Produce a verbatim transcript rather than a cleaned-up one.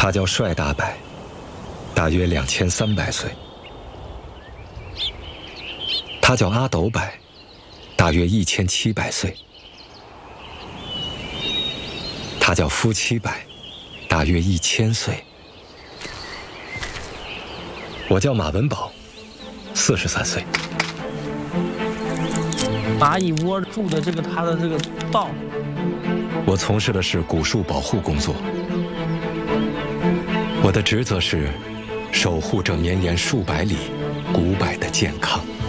他叫帅大柏，大约两千三百岁。他叫阿斗柏，大约一千七百岁。他叫夫妻柏，大约一千岁。我叫马文宝，四十三岁。 蚂蚁窝住的这个他的这个道， 我从事的是古树保护工作。我的职责是守护这绵延数百里古柏的健康。